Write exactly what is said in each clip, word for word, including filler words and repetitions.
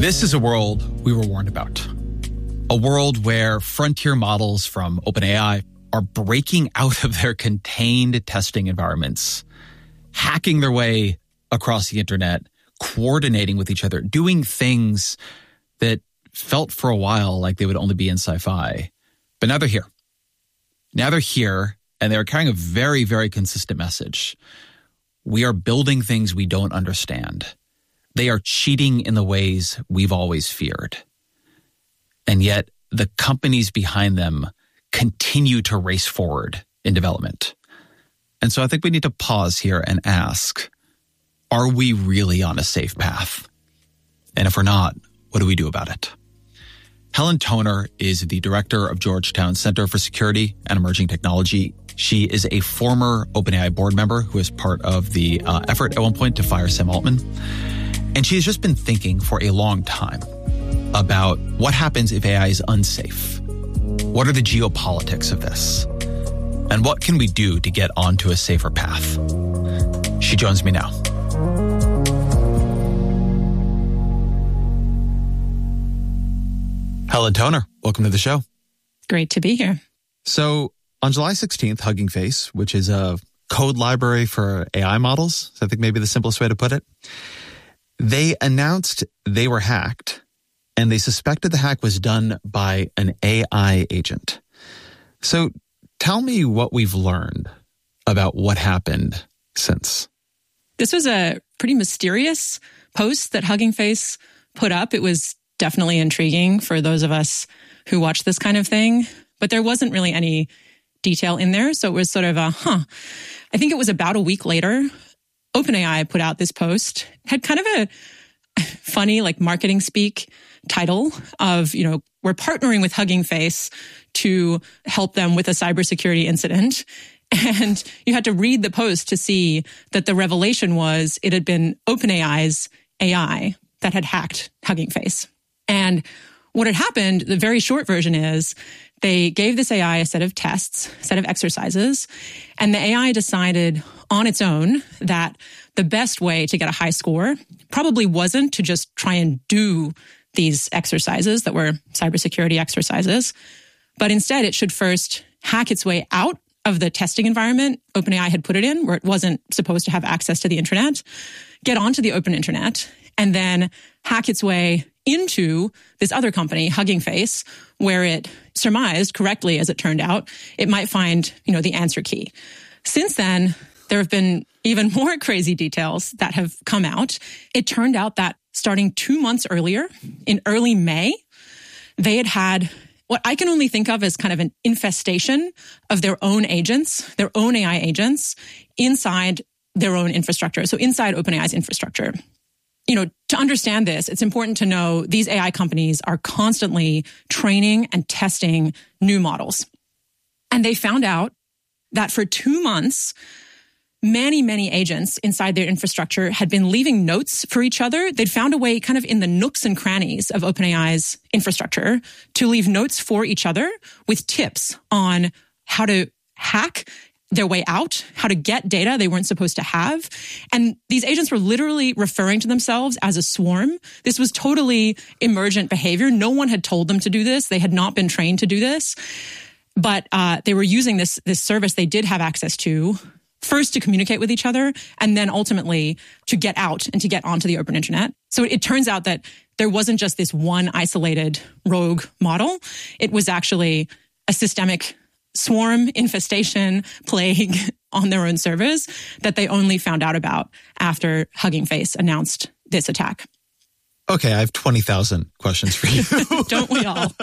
This is a world we were warned about. A world where frontier models from OpenAI are breaking out of their contained testing environments, hacking their way across the internet, coordinating with each other, doing things that felt for a while like they would only be in sci-fi. But now they're here. Now they're here, and they're carrying a very, very consistent message. We are building things we don't understand. They are cheating in the ways we've always feared. And yet the companies behind them continue to race forward in development. And so I think we need to pause here and ask, are we really on a safe path? And if we're not, what do we do about it? Helen Toner is the director of Georgetown Center for Security and Emerging Technology. She is a former OpenAI board member who was part of the uh, effort at one point to fire Sam Altman. And she has just been thinking for a long time about what happens if A I is unsafe. What are the geopolitics of this? And what can we do to get onto a safer path? She joins me now. Helen Toner, welcome to the show. Great to be here. So on July sixteenth, Hugging Face, which is a code library for A I models, so I think maybe the simplest way to put it, they announced they were hacked, and they suspected the hack was done by an A I agent. So tell me what we've learned about what happened since. This was a pretty mysterious post that Hugging Face put up. It was definitely intriguing for those of us who watch this kind of thing, but there wasn't really any detail in there. So it was sort of a, huh. I think it was about a week later, OpenAI put out this post, had kind of a funny, like marketing speak title of, you know, we're partnering with Hugging Face to help them with a cybersecurity incident. And you had to read the post to see that the revelation was it had been OpenAI's A I that had hacked Hugging Face. And what had happened, the very short version is they gave this A I a set of tests, a set of exercises, and the A I decided on its own that the best way to get a high score probably wasn't to just try and do these exercises that were cybersecurity exercises, but instead it should first hack its way out of the testing environment OpenAI had put it in, where it wasn't supposed to have access to the internet, get onto the open internet, and then hack its way into this other company, Hugging Face, where it surmised correctly, as it turned out, it might find, you know, the answer key. Since then, there have been even more crazy details that have come out. It turned out that starting two months earlier, in early May, they had had what I can only think of as kind of an infestation of their own agents, their own A I agents, inside their own infrastructure. So inside OpenAI's infrastructure. You know, to understand this, it's important to know these A I companies are constantly training and testing new models. And they found out that for two months, many, many agents inside their infrastructure had been leaving notes for each other. They'd found a way kind of in the nooks and crannies of OpenAI's infrastructure to leave notes for each other with tips on how to hack their way out, how to get data they weren't supposed to have. And these agents were literally referring to themselves as a swarm. This was totally emergent behavior. No one had told them to do this. They had not been trained to do this. But uh, they were using this, this service they did have access to, first to communicate with each other, and then ultimately to get out and to get onto the open internet. So it, it turns out that there wasn't just this one isolated rogue model. It was actually a systemic swarm, infestation, plague on their own servers that they only found out about after Hugging Face announced this attack. Okay, I have twenty thousand questions for you. Don't we all?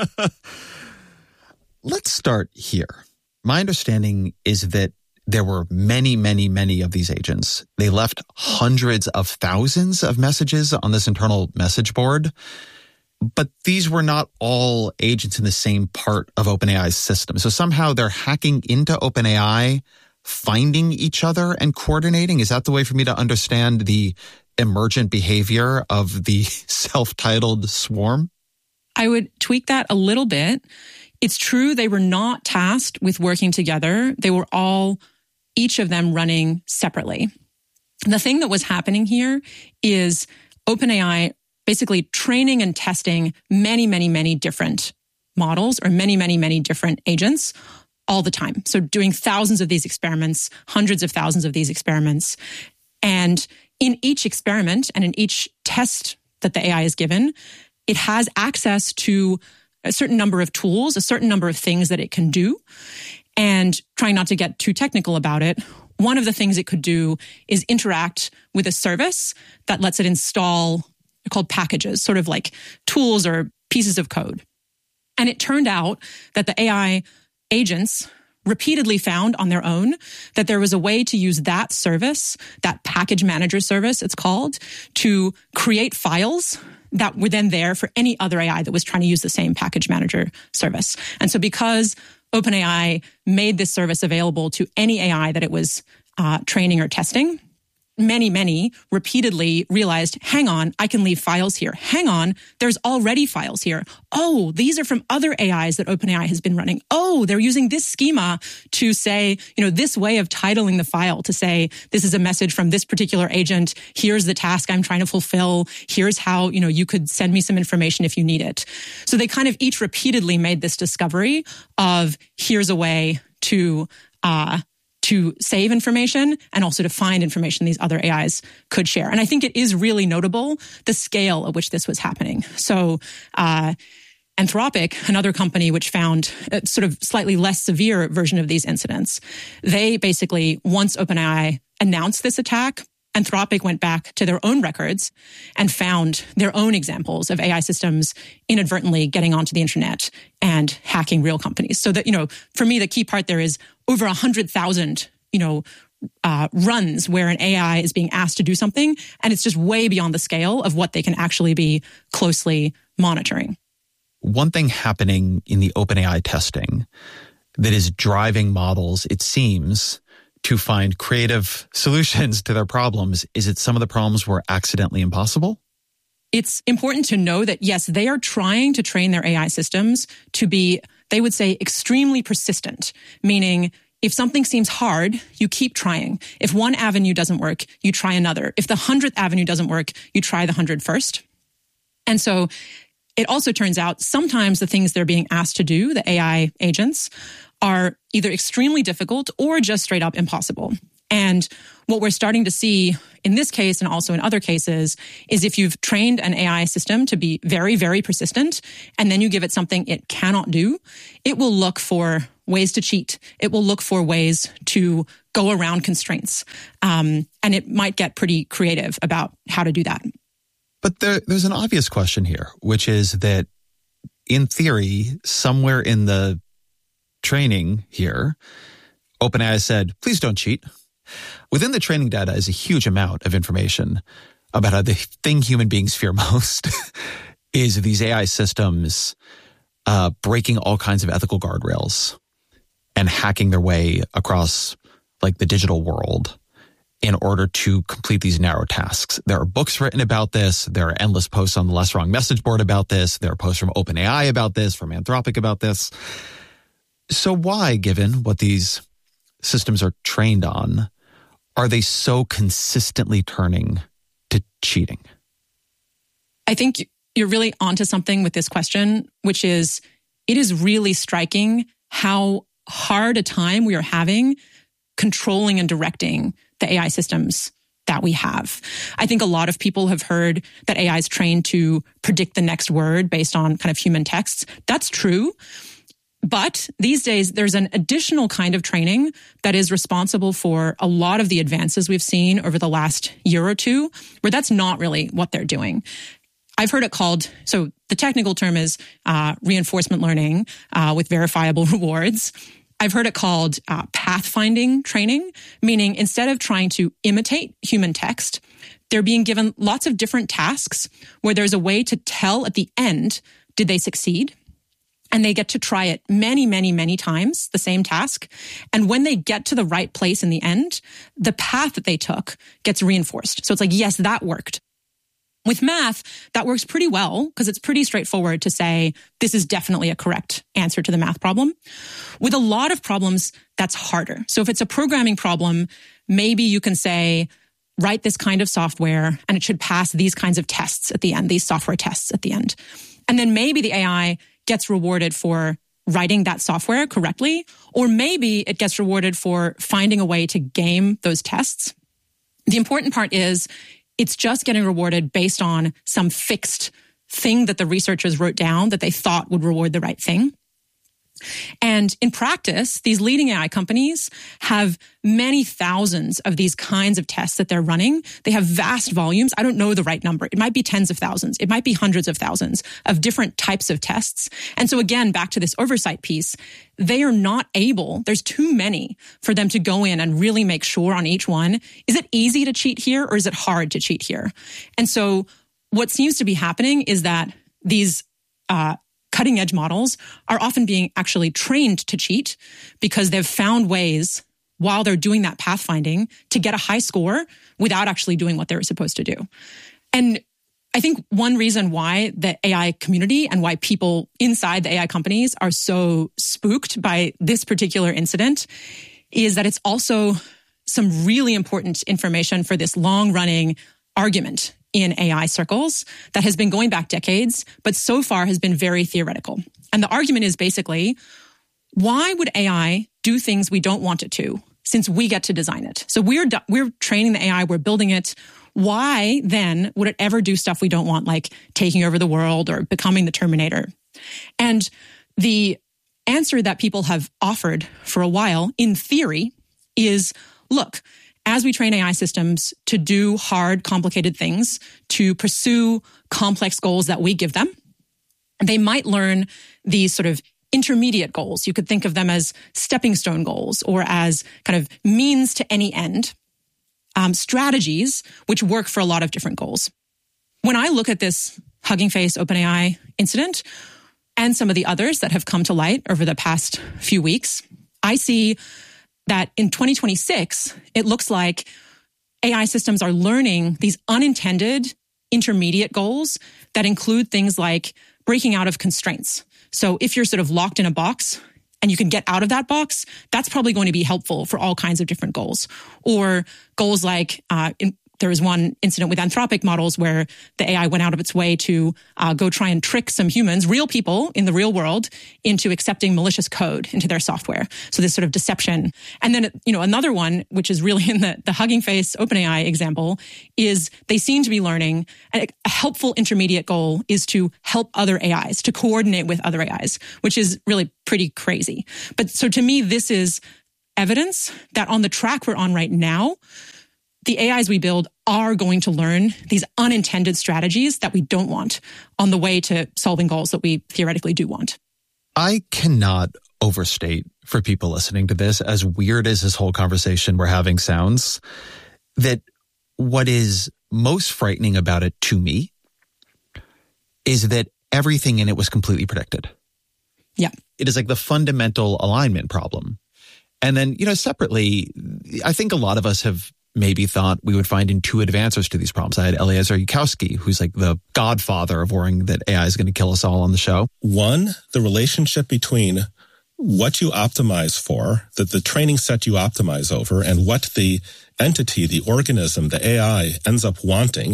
Let's start here. My understanding is that there were many, many, many of these agents. They left hundreds of thousands of messages on this internal message board. But these were not all agents in the same part of OpenAI's system. So somehow they're hacking into OpenAI, finding each other and coordinating. Is that the way for me to understand the emergent behavior of the self-titled swarm? I would tweak that a little bit. It's true they were not tasked with working together. They were all, each of them running separately. The thing that was happening here is OpenAI basically training and testing many, many, many different models or many, many, many different agents all the time. So doing thousands of these experiments, hundreds of thousands of these experiments. And in each experiment and in each test that the A I is given, it has access to a certain number of tools, a certain number of things that it can do. And trying not to get too technical about it, one of the things it could do is interact with a service that lets it install, they're called packages, sort of like tools or pieces of code. And it turned out that the A I agents repeatedly found on their own that there was a way to use that service, that package manager service, it's called, to create files that were then there for any other A I that was trying to use the same package manager service. And so because OpenAI made this service available to any A I that it was uh, training or testing, many, many repeatedly realized, hang on, I can leave files here. Hang on, there's already files here. Oh, these are from other A Is that OpenAI has been running. Oh, they're using this schema to say, you know, this way of titling the file to say, this is a message from this particular agent. Here's the task I'm trying to fulfill. Here's how, you know, you could send me some information if you need it. So they kind of each repeatedly made this discovery of here's a way to, uh, to save information and also to find information these other A Is could share. And I think it is really notable the scale at which this was happening. So uh, Anthropic, another company which found a sort of slightly less severe version of these incidents, they basically, once OpenAI announced this attack, Anthropic went back to their own records and found their own examples of A I systems inadvertently getting onto the internet and hacking real companies. So that, you know, for me, the key part there is over one hundred thousand, you know, uh, runs where an A I is being asked to do something, and it's just way beyond the scale of what they can actually be closely monitoring. One thing happening in the OpenAI testing that is driving models, it seems, to find creative solutions to their problems is that some of the problems were accidentally impossible? It's important to know that, yes, they are trying to train their A I systems to be, they would say, extremely persistent, meaning if something seems hard, you keep trying. If one avenue doesn't work, you try another. If the hundredth avenue doesn't work, you try the hundred first. And so it also turns out sometimes the things they're being asked to do, the A I agents, are either extremely difficult or just straight up impossible. And what we're starting to see in this case and also in other cases is if you've trained an A I system to be very, very persistent, and then you give it something it cannot do, it will look for ways to cheat. It will look for ways to go around constraints. Um, and it might get pretty creative about how to do that. But there, there's an obvious question here, which is that in theory, somewhere in the training here, OpenAI said, please don't cheat. Within the training data is a huge amount of information about how the thing human beings fear most is these A I systems uh, breaking all kinds of ethical guardrails and hacking their way across like the digital world in order to complete these narrow tasks. There are books written about this. There are endless posts on the Less Wrong message board about this. There are posts from OpenAI about this, from Anthropic about this. So why, given what these systems are trained on, are they so consistently turning to cheating? I think you're really onto something with this question, which is it is really striking how hard a time we are having controlling and directing the A I systems that we have. I think a lot of people have heard that A I is trained to predict the next word based on kind of human texts. That's true. But these days, there's an additional kind of training that is responsible for a lot of the advances we've seen over the last year or two, where that's not really what they're doing. I've heard it called, so the technical term is uh, reinforcement learning uh, with verifiable rewards. I've heard it called uh, pathfinding training, meaning instead of trying to imitate human text, they're being given lots of different tasks where there's a way to tell at the end, did they succeed? And they get to try it many, many, many times, the same task. And when they get to the right place in the end, the path that they took gets reinforced. So it's like, yes, that worked. With math, that works pretty well because it's pretty straightforward to say, this is definitely a correct answer to the math problem. With a lot of problems, that's harder. So if it's a programming problem, maybe you can say, write this kind of software and it should pass these kinds of tests at the end, these software tests at the end. And then maybe the A I gets rewarded for writing that software correctly, or maybe it gets rewarded for finding a way to game those tests. The important part is it's just getting rewarded based on some fixed thing that the researchers wrote down that they thought would reward the right thing. And in practice, these leading A I companies have many thousands of these kinds of tests that they're running. They have vast volumes. I don't know the right number. It might be tens of thousands. It might be hundreds of thousands of different types of tests. And so again, back to this oversight piece, they are not able, there's too many for them to go in and really make sure on each one, is it easy to cheat here or is it hard to cheat here? And so what seems to be happening is that these uh cutting edge models are often being actually trained to cheat because they've found ways while they're doing that pathfinding to get a high score without actually doing what they were supposed to do. And I think one reason why the A I community and why people inside the A I companies are so spooked by this particular incident is that it's also some really important information for this long running argument in A I circles that has been going back decades, but so far has been very theoretical. And the argument is basically, why would A I do things we don't want it to since we get to design it? So we're we're training the A I, we're building it. Why then would it ever do stuff we don't want, like taking over the world or becoming the Terminator? And the answer that people have offered for a while, in theory, is, look, as we train A I systems to do hard, complicated things, to pursue complex goals that we give them, they might learn these sort of intermediate goals. You could think of them as stepping stone goals or as kind of means to any end, um, strategies which work for a lot of different goals. When I look at this Hugging Face OpenAI incident and some of the others that have come to light over the past few weeks, I see that in twenty twenty-six, it looks like A I systems are learning these unintended intermediate goals that include things like breaking out of constraints. So if you're sort of locked in a box and you can get out of that box, that's probably going to be helpful for all kinds of different goals. Or goals like, uh, in, there was one incident with Anthropic models where the A I went out of its way to uh, go try and trick some humans, real people in the real world, into accepting malicious code into their software. So this sort of deception. And then, you know, another one, which is really in the, the Hugging Face OpenAI example, is they seem to be learning a, a helpful intermediate goal is to help other A Is, to coordinate with other A Is, which is really pretty crazy. But so to me, this is evidence that on the track we're on right now, the A Is we build are going to learn these unintended strategies that we don't want on the way to solving goals that we theoretically do want. I cannot overstate for people listening to this, as weird as this whole conversation we're having sounds, that what is most frightening about it to me is that everything in it was completely predicted. Yeah. It is like the fundamental alignment problem. And then, you know, separately, I think a lot of us have maybe thought we would find intuitive answers to these problems. I had Eliezer Yudkowsky, who's like the godfather of worrying that A I is going to kill us all on the show. One, the relationship between what you optimize for, that the training set you optimize over, and what the entity, the organism, the A I ends up wanting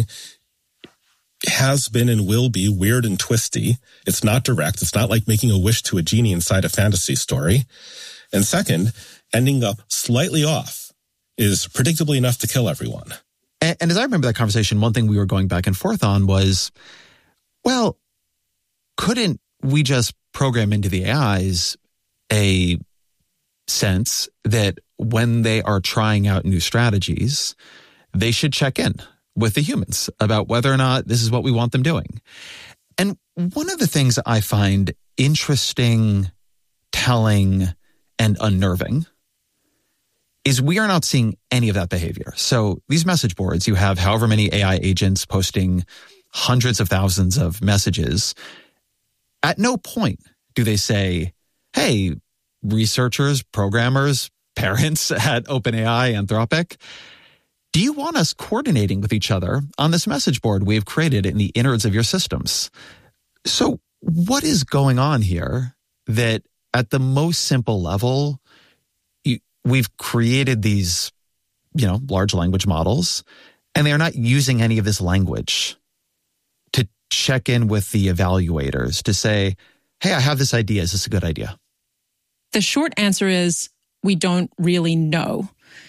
has been and will be weird and twisty. It's not direct. It's not like making a wish to a genie inside a fantasy story. And second, ending up slightly off is predictably enough to kill everyone. And, and as I remember that conversation, one thing we were going back and forth on was, well, couldn't we just program into the A Is a sense that when they are trying out new strategies, they should check in with the humans about whether or not this is what we want them doing? And one of the things I find interesting, telling, and unnerving is we are not seeing any of that behavior. So these message boards, you have however many A I agents posting hundreds of thousands of messages. At no point do they say, hey, researchers, programmers, parents at OpenAI, Anthropic, do you want us coordinating with each other on this message board we have created in the innards of your systems? So what is going on here that at the most simple level, we've created these, you know, large language models And they're not using any of this language to check in with the evaluators to say, hey, I have this idea. Is this a good idea? The short answer is we don't really know.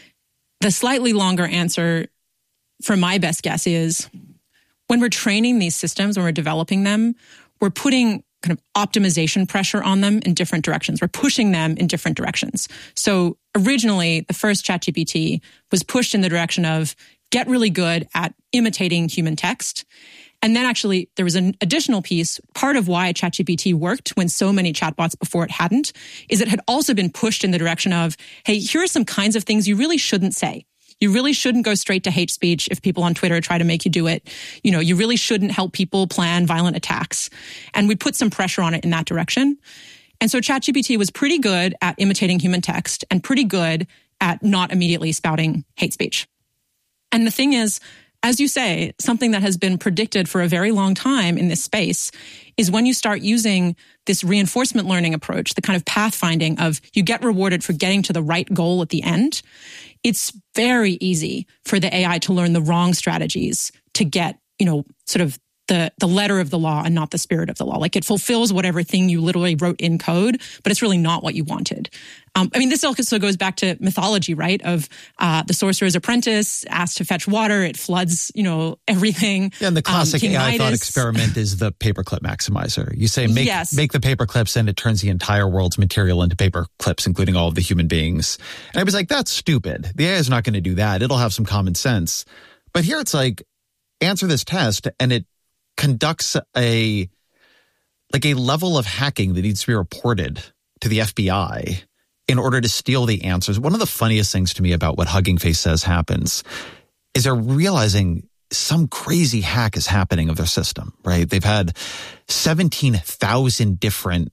The slightly longer answer, for my best guess, is when we're training these systems, when we're developing them, we're putting kind of optimization pressure on them in different directions. We're pushing them in different directions. So originally, the first ChatGPT was pushed in the direction of get really good at imitating human text. And then actually there was an additional piece. Part of why ChatGPT worked when so many chatbots before it hadn't is it had also been pushed in the direction of, hey, here are some kinds of things you really shouldn't say. You really shouldn't go straight to hate speech if people on Twitter try to make you do it. You know, you really shouldn't help people plan violent attacks. And we put some pressure on it in that direction. And so ChatGPT was pretty good at imitating human text and pretty good at not immediately spouting hate speech. And the thing is, as you say, something that has been predicted for a very long time in this space is when you start using this reinforcement learning approach, the kind of pathfinding of you get rewarded for getting to the right goal at the end, it's very easy for the A I to learn the wrong strategies to get, you know, sort of the, the letter of the law and not the spirit of the law. Like it fulfills whatever thing you literally wrote in code, but it's really not what you wanted. Um, I mean, this also goes back to mythology, right? Of uh, the sorcerer's apprentice asked to fetch water. It floods, you know, everything. Yeah, and the classic um, A I Midas. thought experiment is the paperclip maximizer. You say, make, yes. make the paperclips and it turns the entire world's material into paperclips, including all of the human beings. And I was like, that's stupid. The A I is not going to do that. It'll have some common sense. But here it's like, answer this test and it conducts a like a level of hacking that needs to be reported to the F B I in order to steal the answers. One of the funniest things to me about what Hugging Face says happens is they're realizing some crazy hack is happening of their system, right? They've had seventeen thousand different,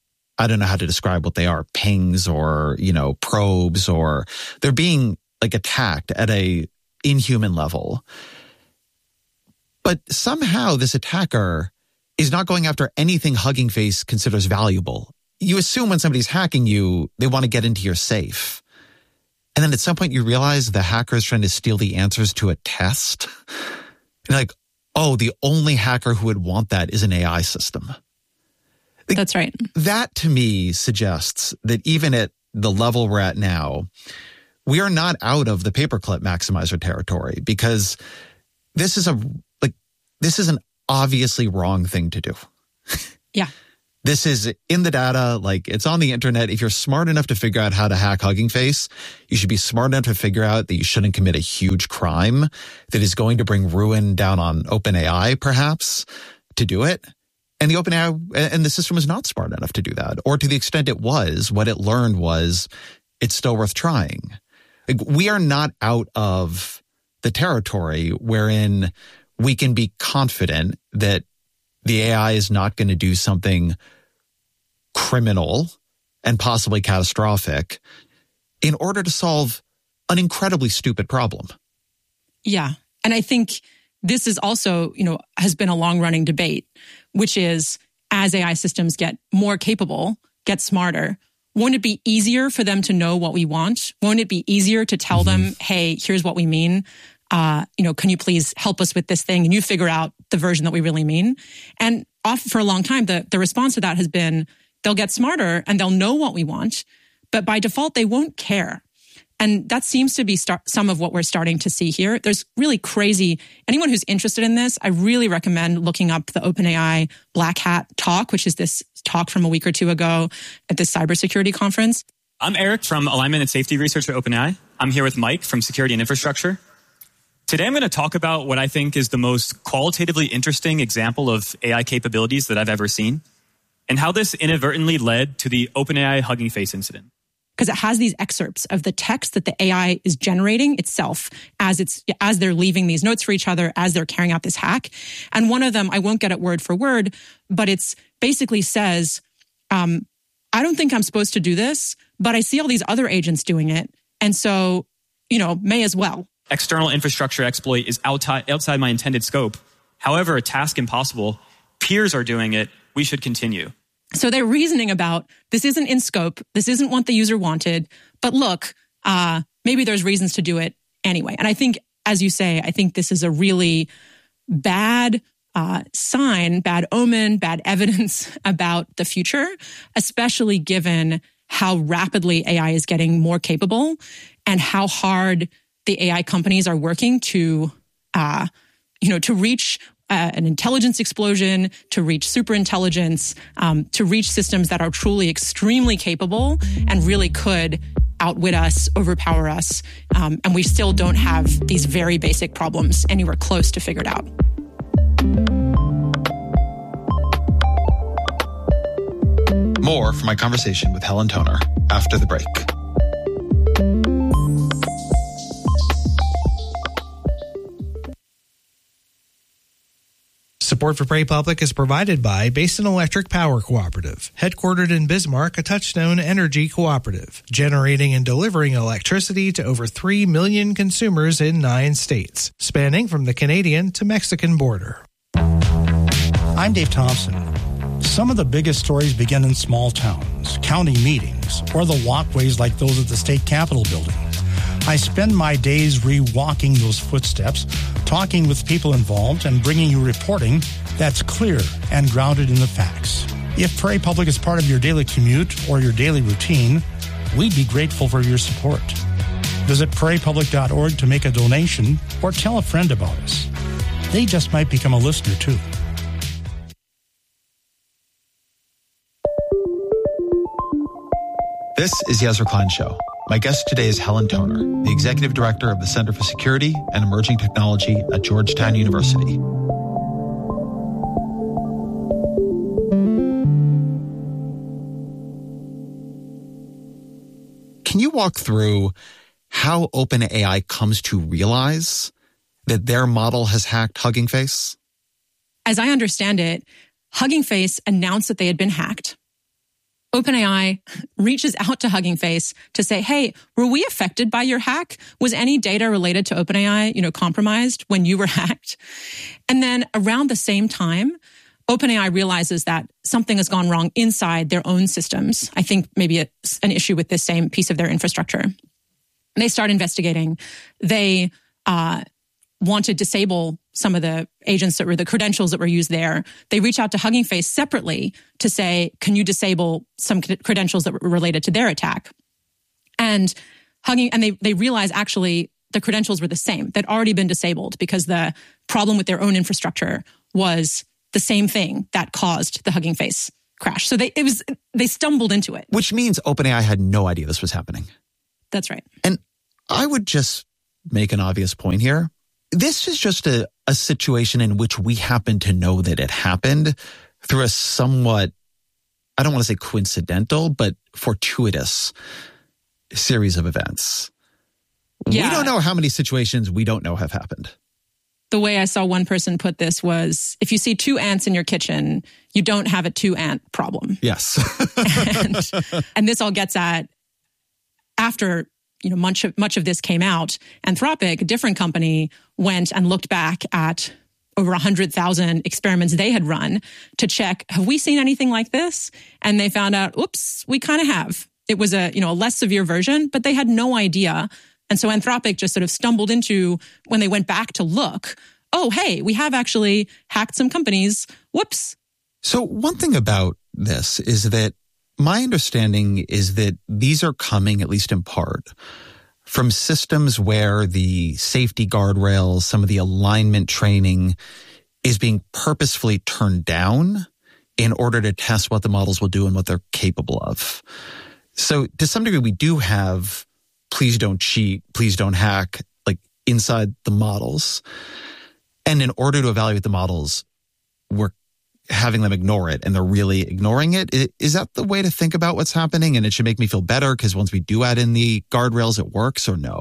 I don't know how to describe what they are, pings or, you know, probes, or they're being like attacked at a inhuman level. But somehow this attacker is not going after anything Hugging Face considers valuable. You assume when somebody's hacking you, they want to get into your safe. And then at some point you realize the hacker is trying to steal the answers to a test. And like, oh, the only hacker who would want that is an A I system. Like, that's right. That to me suggests that even at the level we're at now, we are not out of the paperclip maximizer territory, because this is a This is an obviously wrong thing to do. Yeah. This is in the data, like it's on the internet. If you're smart enough to figure out how to hack Hugging Face, you should be smart enough to figure out that you shouldn't commit a huge crime that is going to bring ruin down on OpenAI, perhaps, to do it. And the OpenAI and the system was not smart enough to do that. Or to the extent it was, what it learned was it's still worth trying. Like, we are not out of the territory wherein we can be confident that the A I is not going to do something criminal and possibly catastrophic in order to solve an incredibly stupid problem. Yeah. And I think this is also, you know, has been a long-running debate, which is as A I systems get more capable, get smarter, won't it be easier for them to know what we want? Won't it be easier to tell mm-hmm. them, hey, here's what we mean? Uh, you know, can you please help us with this thing? And you figure out the version that we really mean. And off for a long time, the, the response to that has been, they'll get smarter and they'll know what we want, but by default, they won't care. And that seems to be start, some of what we're starting to see here. There's really crazy, anyone who's interested in this, I really recommend looking up the OpenAI Black Hat talk, which is this talk from a week or two ago at this cybersecurity conference. I'm Eric from Alignment and Safety Research at OpenAI. I'm here with Mike from Security and Infrastructure. Today, I'm going to talk about what I think is the most qualitatively interesting example of A I capabilities that I've ever seen, and how this inadvertently led to the OpenAI Hugging Face incident. Because it has these excerpts of the text that the A I is generating itself as it's as they're leaving these notes for each other, as they're carrying out this hack. And one of them, I won't get it word for word, but it's basically says, um, I don't think I'm supposed to do this, but I see all these other agents doing it. And so, you know, may as well. External infrastructure exploit is outside, outside my intended scope. However, a task impossible. Peers are doing it. We should continue. So they're reasoning about, this isn't in scope. This isn't what the user wanted. But look, uh, maybe there's reasons to do it anyway. And I think as you say, I think this is a really bad uh, sign, bad omen, bad evidence about the future, especially given how rapidly A I is getting more capable and how hard the A I companies are working to, uh, you know, to reach uh, an intelligence explosion, to reach superintelligence, um, to reach systems that are truly extremely capable and really could outwit us, overpower us. Um, and we still don't have these very basic problems anywhere close to figured out. More from my conversation with Helen Toner after the break. Support for PraPublic is provided by Basin Electric Power Cooperative, headquartered in Bismarck, a Touchstone Energy cooperative, generating and delivering electricity to over three million consumers in nine states, spanning from the Canadian to Mexican border. I'm Dave Thompson. Some of the biggest stories begin in small towns, county meetings, or the walkways like those at the state capitol building. I spend my days re-walking those footsteps, talking with people involved, and bringing you reporting that's clear and grounded in the facts. If PraPublic is part of your daily commute or your daily routine, we'd be grateful for your support. Visit pray public dot org to make a donation or tell a friend about us. They just might become a listener too. This is Yezra Klein Show. My guest today is Helen Toner, the Executive Director of the Center for Security and Emerging Technology at Georgetown University. Can you walk through how OpenAI comes to realize that their model has hacked Hugging Face? As I understand it, Hugging Face announced that they had been hacked. OpenAI reaches out to Hugging Face to say, hey, were we affected by your hack? Was any data related to OpenAI, you know, compromised when you were hacked? And then around the same time, OpenAI realizes that something has gone wrong inside their own systems. I think maybe it's an issue with this same piece of their infrastructure. And they start investigating. They uh, want to disable some of the agents that were the credentials that were used there. They reach out to Hugging Face separately to say, can you disable some credentials that were related to their attack? And Hugging, and they, they realize actually the credentials were the same. They'd already been disabled because the problem with their own infrastructure was the same thing that caused the Hugging Face crash. So they, it was, they stumbled into it. Which means OpenAI had no idea this was happening. That's right. And I would just make an obvious point here. This is just a, a situation in which we happen to know that it happened through a somewhat, I don't want to say coincidental, but fortuitous series of events. Yeah. We don't know how many situations we don't know have happened. The way I saw one person put this was, if you see two ants in your kitchen, you don't have a two ant problem. Yes. and, and this all gets at, after you know, much of, much of this came out, Anthropic, a different company, went and looked back at over one hundred thousand experiments they had run to check, have we seen anything like this? And they found out, oops, we kind of have. It was a, you know, a less severe version, but they had no idea. And so Anthropic just sort of stumbled into, when they went back to look, oh, hey, we have actually hacked some companies. Whoops. So one thing about this is that my understanding is that these are coming, at least in part, from systems where the safety guardrails, some of the alignment training is being purposefully turned down in order to test what the models will do and what they're capable of. So to some degree, we do have please don't cheat, please don't hack, like inside the models. And in order to evaluate the models, we're having them ignore it, and they're really ignoring it. Is that the way to think about what's happening? And it should make me feel better because once we do add in the guardrails, it works, or no?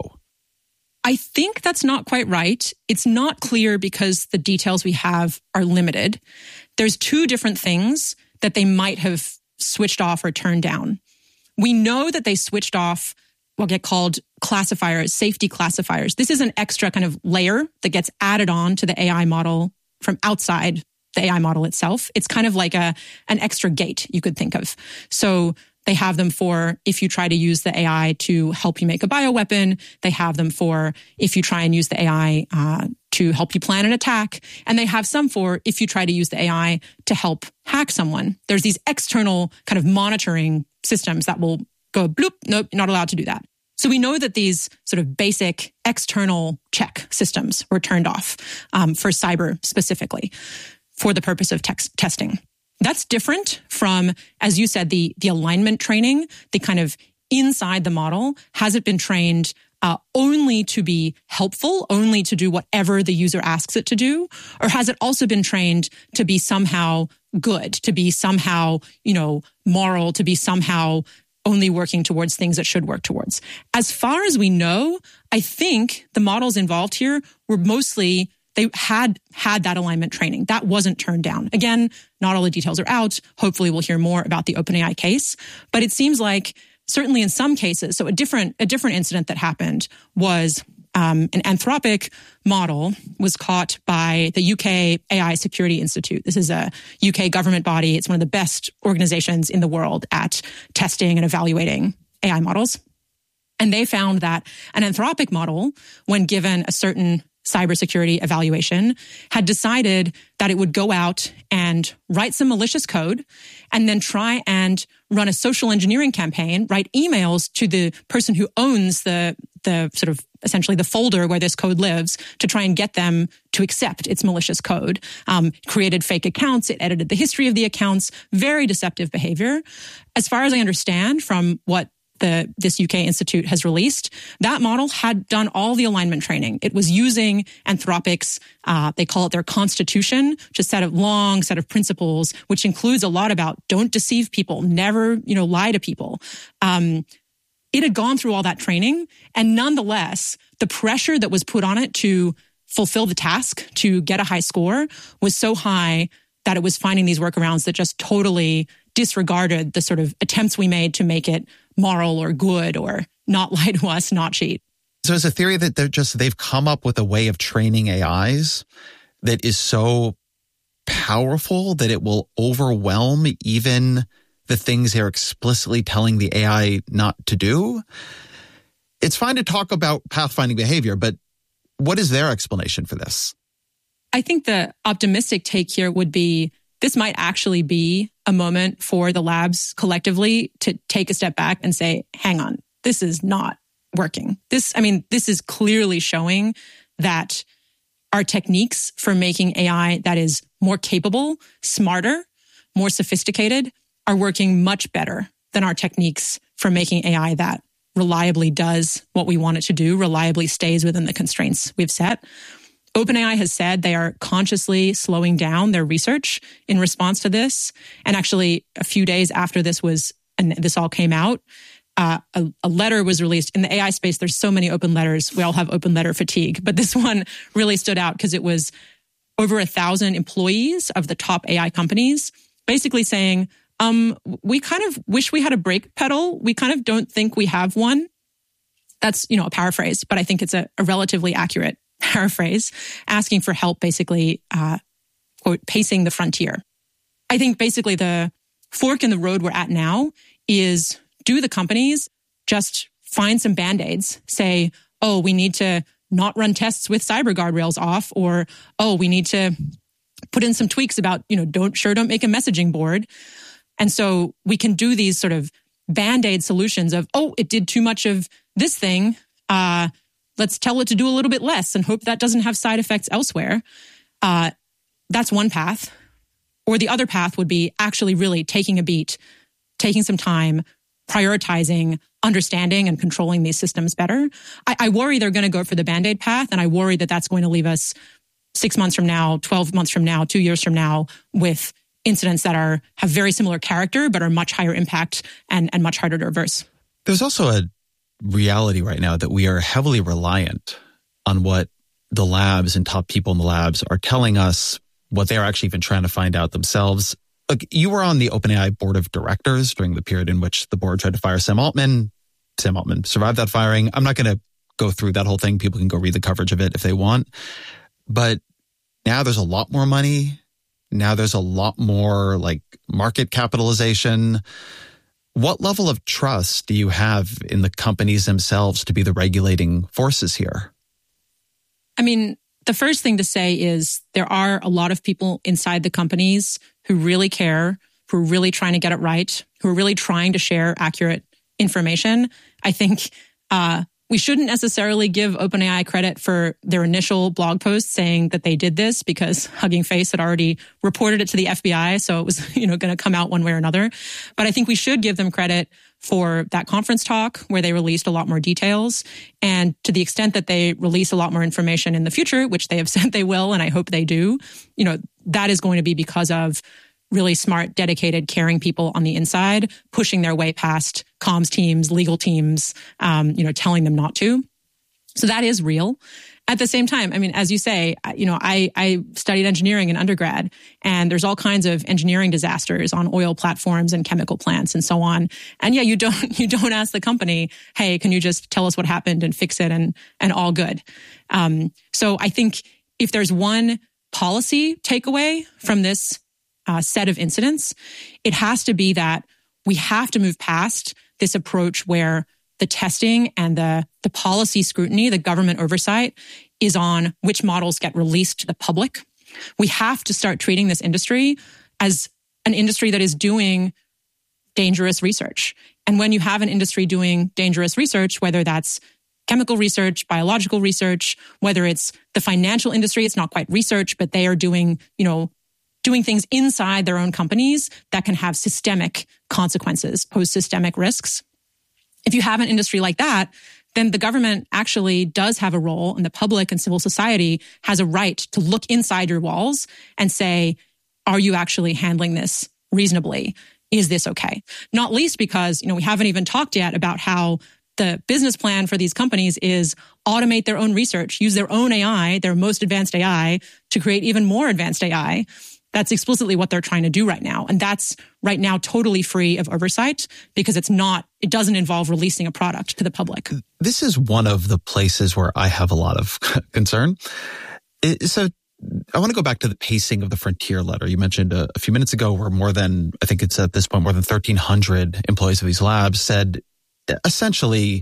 I think that's not quite right. It's not clear because the details we have are limited. There's two different things that they might have switched off or turned down. We know that they switched off what get called classifiers, safety classifiers. This is an extra kind of layer that gets added on to the A I model from outside the A I model itself. It's kind of like a an extra gate you could think of. So They have them for if you try to use the A I to help you make a bioweapon. They have them for if you try and use the A I uh, to help you plan an attack. And they have some for if you try to use the A I to help hack someone. There's these external kind of monitoring systems that will go bloop, nope, not allowed to do that. So we know that these sort of basic external check systems were turned off um, for cyber specifically for the purpose of text testing. That's different from, as you said, the, the alignment training, the kind of inside the model. Has it been trained uh, only to be helpful, only to do whatever the user asks it to do? Or has it also been trained to be somehow good, to be somehow, you know, moral, to be somehow only working towards things that should work towards? As far as we know, I think the models involved here were mostly, they had had that alignment training. That wasn't turned down. Again, not all the details are out. Hopefully we'll hear more about the OpenAI case. But it seems like certainly in some cases, so a different, a different incident that happened was um, an Anthropic model was caught by the U K A I Security Institute. This is a U K government body. It's one of the best organizations in the world at testing and evaluating A I models. And they found that an Anthropic model, when given a certain cybersecurity evaluation, had decided that it would go out and write some malicious code and then try and run a social engineering campaign, write emails to the person who owns the, the sort of essentially the folder where this code lives to try and get them to accept its malicious code. Um, created fake accounts. It edited the history of the accounts. Very deceptive behavior. As far as I understand from what the this U K institute has released, that model had done all the alignment training. It was using Anthropic's, uh, they call it their constitution, which is a set of long set of principles, which includes a lot about don't deceive people, never, you know, lie to people. Um, it had gone through all that training, and nonetheless, the pressure that was put on it to fulfill the task, to get a high score, was so high that it was finding these workarounds that just totally disregarded the sort of attempts we made to make it moral or good or not lie to us, not cheat. So it's a theory that they're just, they've come up with a way of training A Is that is so powerful that it will overwhelm even the things they're explicitly telling the A I not to do. It's fine to talk about pathfinding behavior, but what is their explanation for this? I think the optimistic take here would be this might actually be a moment for the labs collectively to take a step back and say, hang on, this is not working. This, I mean, this is clearly showing that our techniques for making A I that is more capable, smarter, more sophisticated are working much better than our techniques for making A I that reliably does what we want it to do, reliably stays within the constraints we've set. OpenAI has said they are consciously slowing down their research in response to this. And actually, a few days after this was, and this all came out, uh, a, a letter was released. In the A I space, there's so many open letters. We all have open letter fatigue. But this one really stood out because it was over a thousand employees of the top A I companies basically saying, um, we kind of wish we had a brake pedal. We kind of don't think we have one. That's, you know, a paraphrase, but I think it's a, a relatively accurate paraphrase, asking for help, basically, uh, quote, pacing the frontier. I think basically the fork in the road we're at now is, do the companies just find some Band-Aids, say, oh, we need to not run tests with cyber guardrails off, or, oh, we need to put in some tweaks about, you know, don't, sure, don't make a messaging board. And so we can do these sort of Band-Aid solutions of, oh, it did too much of this thing, uh, let's tell it to do a little bit less and hope that doesn't have side effects elsewhere. Uh, that's one path. Or the other path would be actually really taking a beat, taking some time, prioritizing, understanding and controlling these systems better. I, I worry they're going to go for the Band-Aid path, and I worry that that's going to leave us six months from now, twelve months from now, two years from now with incidents that are have very similar character but are much higher impact and, and much harder to reverse. There's also a reality right now that we are heavily reliant on what the labs and top people in the labs are telling us, what they're actually even trying to find out themselves. Look, you were on the OpenAI board of directors during the period in which the board tried to fire Sam Altman. Sam Altman survived that firing. I'm not going to go through that whole thing. People can go read the coverage of it if they want. But now there's a lot more money. Now there's a lot more like market capitalization. What level of trust do you have in the companies themselves to be the regulating forces here? I mean, the first thing to say is there are a lot of people inside the companies who really care, who are really trying to get it right, who are really trying to share accurate information. I think uh, we shouldn't necessarily give OpenAI credit for their initial blog post saying that they did this, because Hugging Face had already reported it to the F B I, so it was, you know, going to come out one way or another. But I think we should give them credit for that conference talk where they released a lot more details. And to the extent that they release a lot more information in the future, which they have said they will, and I hope they do, you know, that is going to be because of really smart, dedicated, caring people on the inside, pushing their way past comms teams, legal teams, um, you know, telling them not to. So that is real. At the same time, I mean, as you say, you know, I, I studied engineering in undergrad, and there's all kinds of engineering disasters on oil platforms and chemical plants and so on. And yeah, you don't, you don't ask the company, hey, can you just tell us what happened and fix it and, and all good. Um, so I think if there's one policy takeaway from this Uh, set of incidents, it has to be that we have to move past this approach where the testing and the, the policy scrutiny, the government oversight is on which models get released to the public. We have to start treating this industry as an industry that is doing dangerous research. And when you have an industry doing dangerous research, whether that's chemical research, biological research, whether it's the financial industry, it's not quite research, but they are doing, you know, doing things inside their own companies that can have systemic consequences, pose systemic risks. If you have an industry like that, then the government actually does have a role, and the public and civil society has a right to look inside your walls and say, are you actually handling this reasonably? Is this okay? Not least because, you know, we haven't even talked yet about how the business plan for these companies is automate their own research, use their own A I, their most advanced A I, to create even more advanced A I. That's explicitly what they're trying to do right now. And that's right now totally free of oversight, because it's not, it doesn't involve releasing a product to the public. This is one of the places where I have a lot of concern. So I want to go back to the pacing of the Frontier letter. You mentioned a, a few minutes ago where more than, I think it's at this point, more than thirteen hundred employees of these labs said essentially,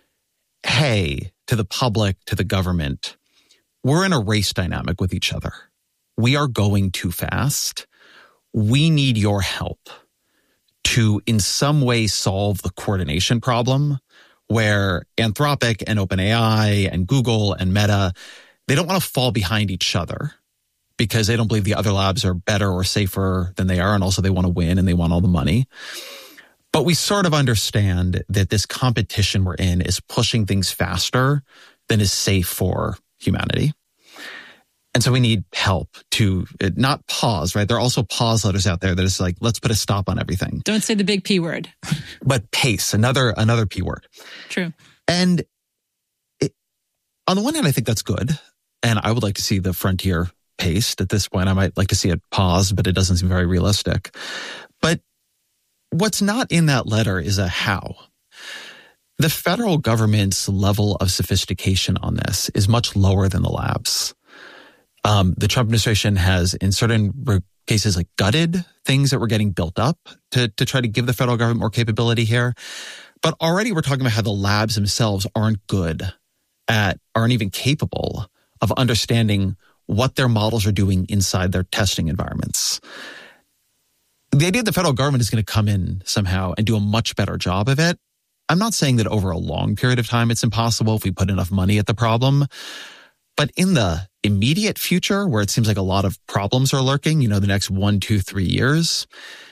hey, to the public, to the government, we're in a race dynamic with each other. We are going too fast. We need your help to in some way solve the coordination problem where Anthropic and OpenAI and Google and Meta, they don't want to fall behind each other because they don't believe the other labs are better or safer than they are. And also they want to win and they want all the money. But we sort of understand that this competition we're in is pushing things faster than is safe for humanity. And so we need help to not pause, right? There are also pause letters out there that is like, let's put a stop on everything. Don't say the big P word. But pace, another another P word. True. And it, on the one hand, I think that's good. And I would like to see the Frontier paced. At this point, I might like to see it paused, but it doesn't seem very realistic. But what's not in that letter is a how. The federal government's level of sophistication on this is much lower than the labs. Um, the Trump administration has, in certain cases, like gutted things that were getting built up to, to try to give the federal government more capability here. But already we're talking about how the labs themselves aren't good at, aren't even capable of understanding what their models are doing inside their testing environments. The idea that the federal government is going to come in somehow and do a much better job of it, I'm not saying that over a long period of time it's impossible if we put enough money at the problem. But in the immediate future, where it seems like a lot of problems are lurking, you know, the next one, two, three years,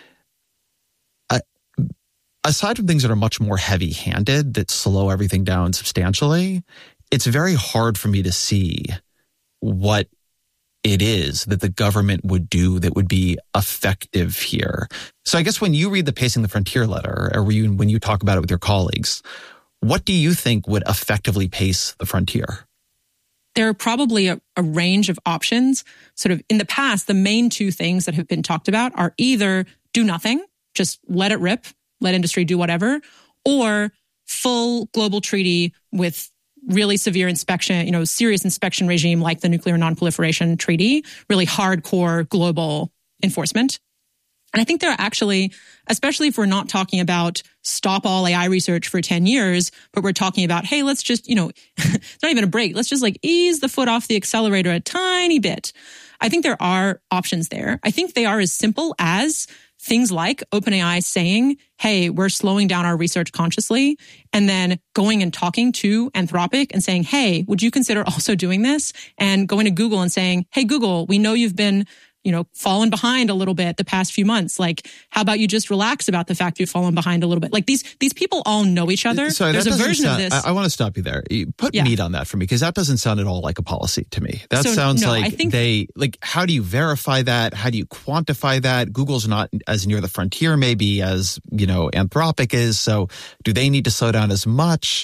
uh, aside from things that are much more heavy-handed that slow everything down substantially, it's very hard for me to see what it is that the government would do that would be effective here. So I guess when you read the Pacing the Frontier letter, or when you talk about it with your colleagues, what do you think would effectively pace the frontier? There are probably a, a range of options. Sort of in the past, the main two things that have been talked about are either do nothing, just let it rip, let industry do whatever, or full global treaty with really severe inspection, you know, serious inspection regime like the Nuclear Non-Proliferation Treaty, really hardcore global enforcement. And I think there are actually, especially if we're not talking about stop all A I research for ten years, but we're talking about, hey, let's just, you know, it's not even a break. Let's just like ease the foot off the accelerator a tiny bit. I think there are options there. I think they are as simple as things like OpenAI saying, hey, we're slowing down our research consciously, and then going and talking to Anthropic and saying, hey, would you consider also doing this? And going to Google and saying, hey, Google, we know you've been you know, fallen behind a little bit the past few months. Like, how about you just relax about the fact you've fallen behind a little bit? Like these these people all know each other. Sorry, There's a version sound, of this. I, I want to stop you there. You put yeah. meat on that for me, because that doesn't sound at all like a policy to me. That so, sounds no, like I think, they, like, how do you verify that? How do you quantify that? Google's not as near the frontier maybe as, you know, Anthropic is. So do they need to slow down as much?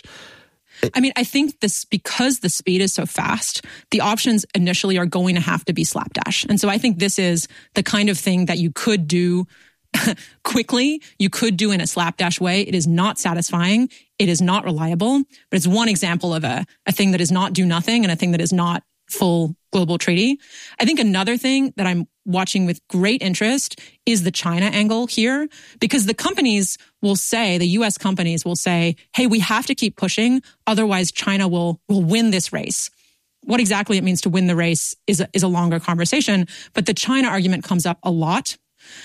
I mean, I think this, because the speed is so fast, the options initially are going to have to be slapdash. And so I think this is the kind of thing that you could do quickly, you could do in a slapdash way. It is not satisfying. It is not reliable, but it's one example of a, a thing that is not do nothing and a thing that is not full global treaty. I think another thing that I'm watching with great interest is the China angle here, because the companies will say, the U S companies will say, hey, we have to keep pushing, otherwise China will will win this race. What exactly it means to win the race is a, is a longer conversation, but the China argument comes up a lot.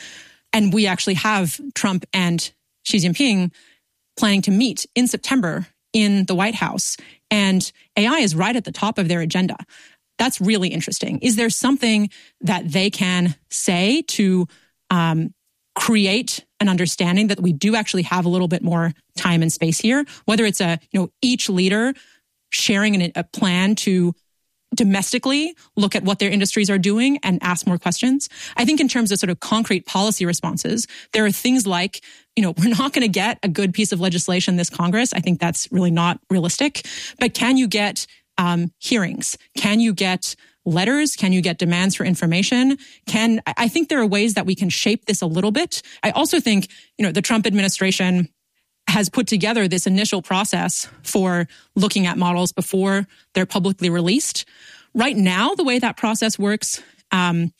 And we actually have Trump and Xi Jinping planning to meet in September in the White House, and A I is right at the top of their agenda. That's really interesting. Is there something that they can say to um, create an understanding that we do actually have a little bit more time and space here? Whether it's a, you know, each leader sharing an, a plan to domestically look at what their industries are doing and ask more questions. I think in terms of sort of concrete policy responses, there are things like, you know, we're not going to get a good piece of legislation this Congress. I think that's really not realistic. But can you get um, hearings? Can you get letters? Can you get demands for information? Can I think there are ways that we can shape this a little bit. I also think, you know, the Trump administration has put together this initial process for looking at models before they're publicly released. Right now, the way that process works, um,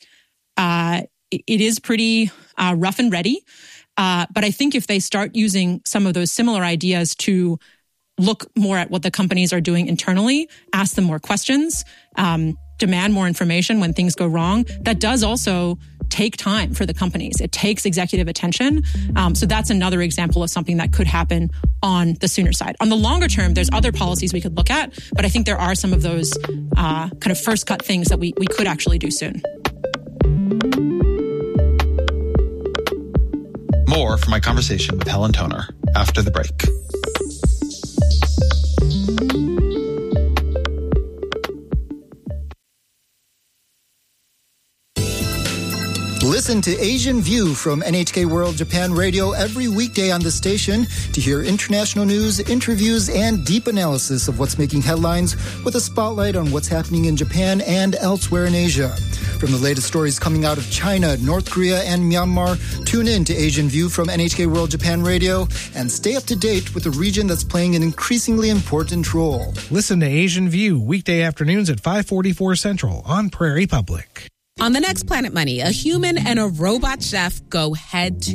uh, it, it is pretty uh, rough and ready. Uh, but I think if they start using some of those similar ideas to look more at what the companies are doing internally, ask them more questions, um, demand more information when things go wrong, that does also take time for the companies. It takes executive attention. Um, so that's another example of something that could happen on the sooner side. On the longer term, there's other policies we could look at, but I think there are some of those uh, kind of first cut things that we, we could actually do soon. More from my conversation with Helen Toner after the break. Listen to Asian View from N H K World Japan Radio every weekday on the station to hear international news, interviews, and deep analysis of what's making headlines, with a spotlight on what's happening in Japan and elsewhere in Asia. From the latest stories coming out of China, North Korea, and Myanmar, tune in to Asian View from N H K World Japan Radio and stay up to date with the region that's playing an increasingly important role. Listen to Asian View weekday afternoons at five forty-four Central on Prairie Public. On the next Planet Money, a human and a robot chef go head to